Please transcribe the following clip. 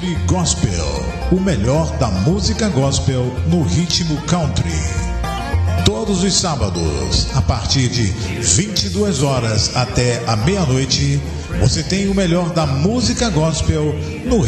Groove Gospel, o melhor da música gospel no ritmo country. Todos os sábados, a partir de 22 horas até a meia-noite, você tem o melhor da música gospel no